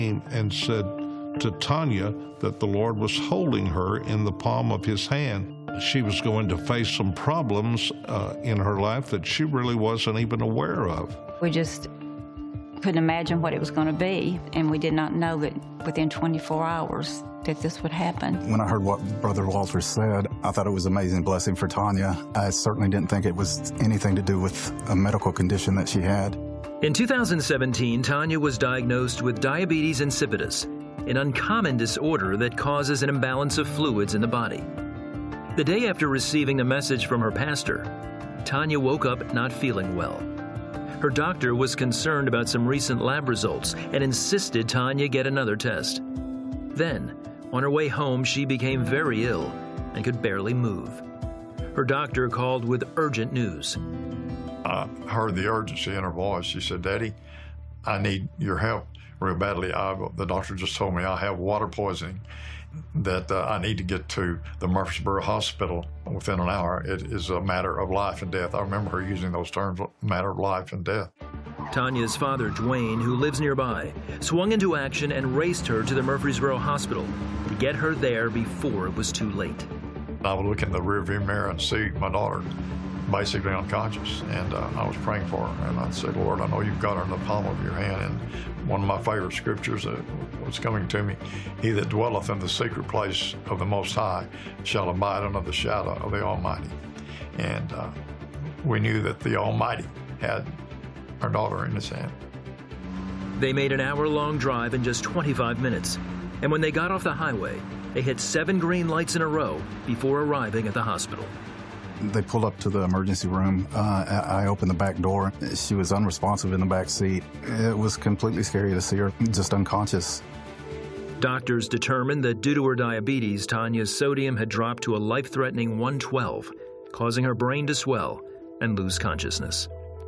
and said to Tanya that the Lord was holding her in the palm of his hand. She was going to face some problems in her life that she really wasn't even aware of. We just couldn't imagine what it was going to be, and we did not know that within 24 hours that this would happen. When I heard what Brother Walter said, I thought it was an amazing blessing for Tanya. I certainly didn't think it was anything to do with a medical condition that she had. In 2017, Tanya was diagnosed with diabetes insipidus, an uncommon disorder that causes an imbalance of fluids in the body. The day after receiving the message from her pastor, Tanya woke up not feeling well. Her doctor was concerned about some recent lab results and insisted Tanya get another test. Then, on her way home, she became very ill and could barely move. Her doctor called with urgent news. I heard the urgency in her voice. She said, "Daddy, I need your help real badly. The doctor just told me I have water poisoning, that I need to get to the Murfreesboro Hospital within an hour. It is a matter of life and death." I remember her using those terms, matter of life and death. Tanya's father, Dwayne, who lives nearby, swung into action and raced her to the Murfreesboro Hospital to get her there before it was too late. I would look in the rearview mirror and see my daughter basically unconscious, and I was praying for her, and I'd say, "Lord, I know you've got her in the palm of your hand." And one of my favorite scriptures was coming to me: "He that dwelleth in the secret place of the Most High shall abide under the shadow of the Almighty." And we knew that the Almighty had our daughter in his hand. They made an hour-long drive in just 25 minutes, and when they got off the highway, they hit 7 green lights in a row before arriving at the hospital. They pulled up to the emergency room. I opened the back door. She was unresponsive in the back seat. It was completely scary to see her just unconscious. Doctors determined that due to her diabetes, Tanya's sodium had dropped to a life-threatening 112, causing her brain to swell and lose consciousness.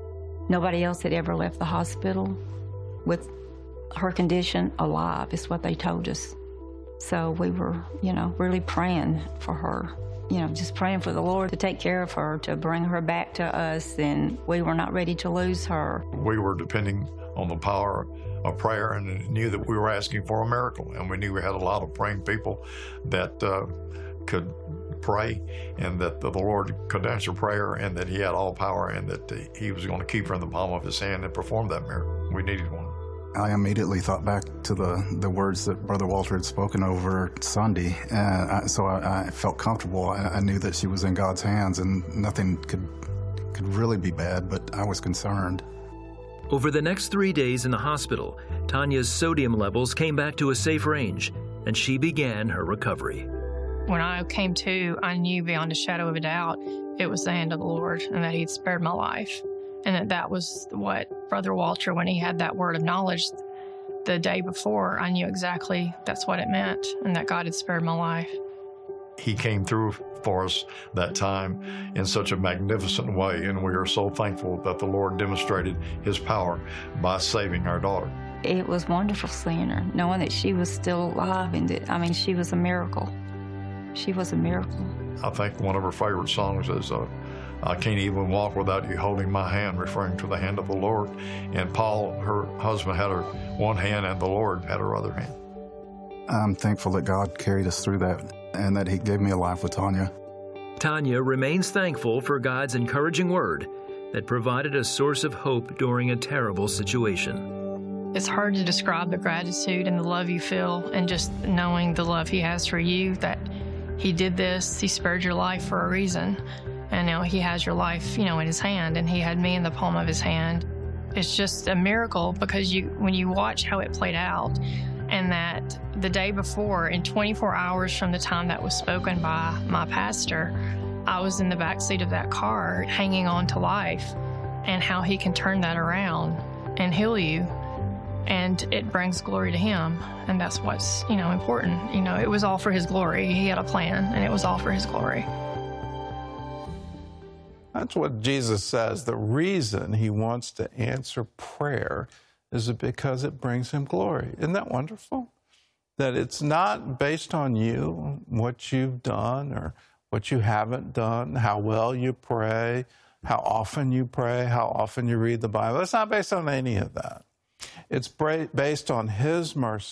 Nobody else had ever left the hospital with her condition alive, is what they told us. So we were, really praying for her. Just praying for the Lord to take care of her, to bring her back to us, and we were not ready to lose her. We were depending on the power of prayer and knew that we were asking for a miracle, and we knew we had a lot of praying people that could pray, and that the Lord could answer prayer, and that he had all power, and that he was going to keep her in the palm of his hand and perform that miracle. We needed one. I immediately thought back to the words that Brother Walter had spoken over Sunday, and so I felt comfortable. I knew that she was in God's hands, and nothing could really be bad, but I was concerned. Over the next 3 days in the hospital, Tanya's sodium levels came back to a safe range, and she began her recovery. When I came to, I knew beyond a shadow of a doubt it was the hand of the Lord, and that he'd spared my life. And that was what Brother Walter, when he had that word of knowledge the day before, I knew exactly that's what it meant, and that God had spared my life. He came through for us that time in such a magnificent way, and we are so thankful that the Lord demonstrated his power by saving our daughter. It was wonderful seeing her, knowing that she was still alive, and she was a miracle. She was a miracle. I think one of her favorite songs is "I Can't Even Walk Without You Holding My Hand," referring to the hand of the Lord. And Paul, her husband, had her one hand, and the Lord had her other hand. I'm thankful that God carried us through that, and that he gave me a life with Tanya. Tanya remains thankful for God's encouraging word that provided a source of hope during a terrible situation. It's hard to describe the gratitude and the love you feel, and just knowing the love he has for you, that he did this, he spared your life for a reason. And now he has your life, in his hand, and he had me in the palm of his hand. It's just a miracle, because when you watch how it played out, and that the day before, in 24 hours from the time that was spoken by my pastor, I was in the backseat of that car hanging on to life, and how he can turn that around and heal you, and it brings glory to him. And that's what's, important. It was all for his glory. He had a plan, and it was all for his glory. That's what Jesus says. The reason he wants to answer prayer is because it brings him glory. Isn't that wonderful? That it's not based on you, what you've done or what you haven't done, how well you pray, how often you pray, how often you read the Bible. It's not based on any of that. It's based on His mercy.